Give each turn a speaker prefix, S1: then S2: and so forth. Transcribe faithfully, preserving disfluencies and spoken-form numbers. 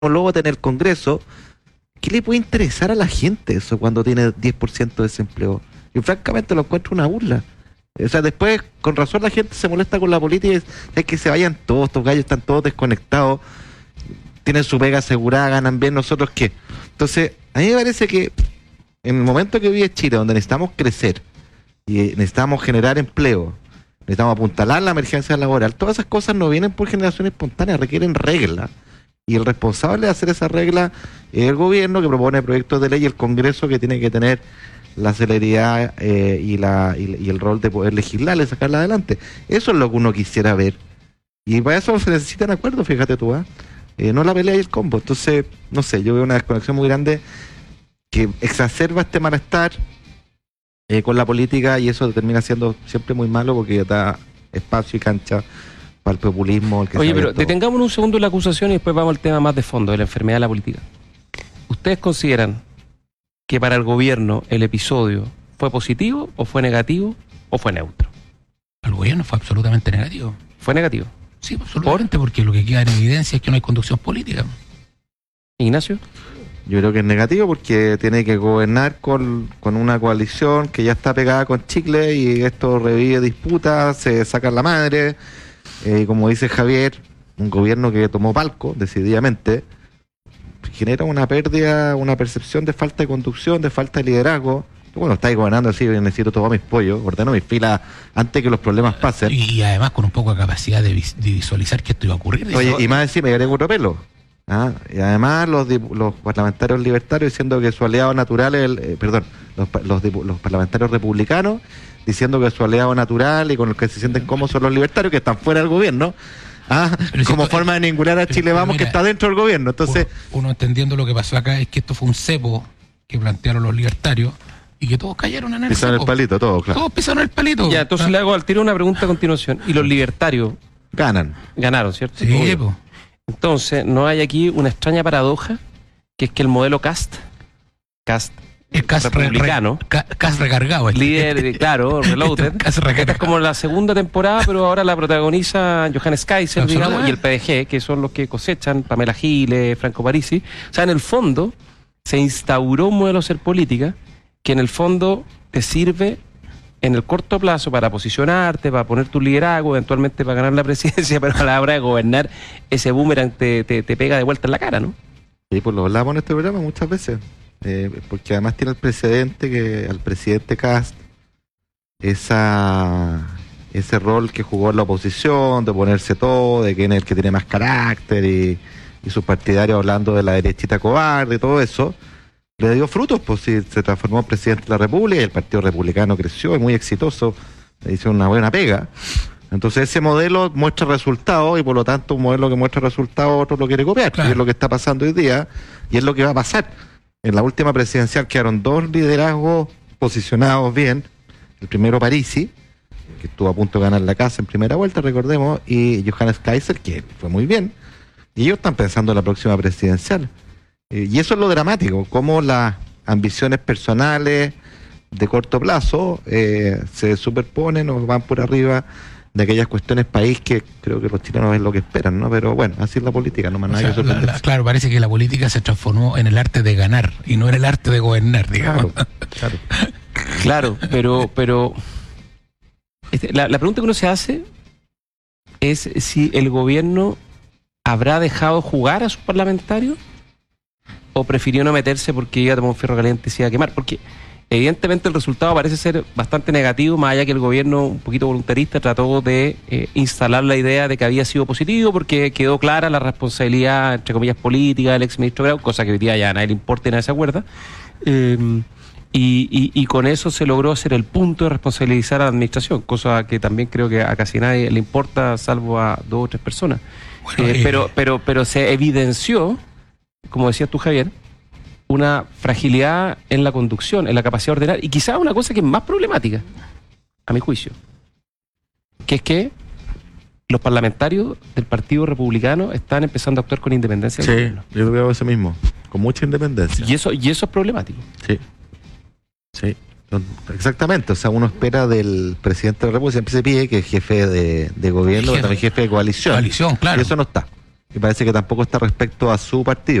S1: luego tener el Congreso. ¿Qué le puede interesar a la gente eso cuando tiene diez por ciento de desempleo? Y francamente lo encuentro una burla. O sea, después, con razón, la gente se molesta con la política y es, es que se vayan todos, estos gallos están todos desconectados, tienen su pega asegurada, ganan bien, ¿nosotros qué? Entonces, a mí me parece que en el momento que vive Chile, donde necesitamos crecer y necesitamos generar empleo, necesitamos apuntalar la emergencia laboral, todas esas cosas no vienen por generación espontánea, requieren reglas. Y el responsable de hacer esa regla es el gobierno, que propone proyectos de ley, y el Congreso, que tiene que tener la celeridad eh, y, la, y, y el rol de poder legislarle, sacarla adelante. Eso es lo que uno quisiera ver. Y para eso se necesitan acuerdos, fíjate tú, ¿eh? Eh, no la pelea y el combo. Entonces, no sé, yo veo una desconexión muy grande que exacerba este malestar eh, con la política, y eso termina siendo siempre muy malo porque da espacio y cancha para el populismo. El que
S2: Oye, pero detengamos un segundo la acusación y después vamos al tema más de fondo, de la enfermedad de la política. ¿Ustedes consideran que para el gobierno el episodio fue positivo o fue negativo o fue neutro?
S3: Al gobierno fue absolutamente negativo.
S2: ¿Fue negativo?
S3: Sí, absolutamente, ¿Por? porque lo que queda en evidencia es que no hay conducción política.
S2: ¿Ignacio?
S1: Yo creo que es negativo porque tiene que gobernar con, con una coalición que ya está pegada con chicle, y esto revive disputas, se sacan la madre. Eh, como dice Javier, un gobierno que tomó palco decididamente genera una pérdida, una percepción de falta de conducción, de falta de liderazgo. Bueno, estáis gobernando así, necesito tomar mis pollos, ordeno mis filas antes que los problemas pasen.
S3: Y además con un poco de capacidad de, vis de visualizar que esto iba a ocurrir.
S1: Oye, y más encima, me agrego otro pelo. ¿Ah? Y además los, los parlamentarios libertarios diciendo que su aliado natural es el, eh, perdón, los, los, los parlamentarios republicanos diciendo que su aliado natural y con los que se sienten cómodos son los libertarios, que están fuera del gobierno, ¿ah? como si, forma de ningunear a Chile Vamos, mira, que está dentro del gobierno. Entonces,
S3: uno, uno entendiendo lo que pasó acá es que esto fue un cepo que plantearon los libertarios y que todos cayeron en el
S1: pisaron
S3: cepo.
S1: el palito, todos, claro.
S3: Todos pisaron el palito.
S2: Ya, entonces ¿Ah? le hago al tiro una pregunta a continuación. ¿Y los libertarios
S1: ganan?
S2: Ganaron, ¿cierto?
S3: Sí, po.
S2: Entonces, ¿no hay aquí una extraña paradoja? Que es que el modelo Cast, Cast
S3: el Cast republicano, re, re, Cast recargado,
S2: el líder, claro, reloaded. Esta es como la segunda temporada, pero ahora la protagoniza Johannes Kaiser, digamos, y el P D G, que son los que cosechan, Pamela Giles, Franco Parisi. O sea, en el fondo, se instauró un modelo de hacer política que en el fondo te sirve en el corto plazo para posicionarte, para poner tu liderazgo, eventualmente para ganar la presidencia, pero a la hora de gobernar, ese boomerang te, te, te pega de vuelta en la cara, ¿no?
S1: Sí, pues lo hablamos en este programa muchas veces, eh, porque además tiene el precedente que al presidente Kast, esa, ese rol que jugó en la oposición, de ponerse todo, de quién es el que tiene más carácter, y, y sus partidarios hablando de la derechita cobarde y todo eso, le dio frutos, pues sí, se transformó en presidente de la República y el Partido Republicano creció, y muy exitoso, le hizo una buena pega. Entonces ese modelo muestra resultados, y por lo tanto un modelo que muestra resultados otro lo quiere copiar, claro. Y es lo que está pasando hoy día, y es lo que va a pasar. En la última presidencial quedaron dos liderazgos posicionados bien, el primero Parisi, que estuvo a punto de ganar la casa en primera vuelta, recordemos, y Johannes Kaiser, que fue muy bien, y ellos están pensando en la próxima presidencial. Y eso es lo dramático, cómo las ambiciones personales de corto plazo eh, se superponen o van por arriba de aquellas cuestiones país que creo que los chilenos es lo que esperan, ¿no? Pero bueno, así es la política, no más nada que sorprenderse.
S3: Claro, parece que la política se transformó en el arte de ganar y no en el arte de gobernar, digamos.
S1: Claro, claro.
S2: Claro, pero, pero este, la, la pregunta que uno se hace es si el gobierno habrá dejado jugar a sus parlamentarios o prefirió no meterse porque iba a tomar un fierro caliente y se iba a quemar, porque evidentemente el resultado parece ser bastante negativo, más allá que el gobierno un poquito voluntarista trató de eh, instalar la idea de que había sido positivo porque quedó clara la responsabilidad, entre comillas, política del exministro Grau, cosa que hoy día ya a nadie le importa y nadie se acuerda, eh, y, y, y con eso se logró hacer el punto de responsabilizar a la administración, cosa que también creo que a casi nadie le importa, salvo a dos o tres personas. Bueno, eh, eh, pero, pero, pero se evidenció, como decías tú, Javier, una fragilidad en la conducción, en la capacidad de ordenar, y quizás una cosa que es más problemática, a mi juicio, que es que los parlamentarios del Partido Republicano están empezando a actuar con independencia.
S1: Sí, yo veo eso mismo, con mucha independencia.
S2: Y eso, y eso es problemático.
S1: Sí, sí, exactamente. O sea, uno espera del presidente de la República, siempre se pide que es jefe de, de gobierno, pero también jefe de coalición.
S3: Coalición, claro.
S1: Y eso no está. Y parece que tampoco está respecto a su partido.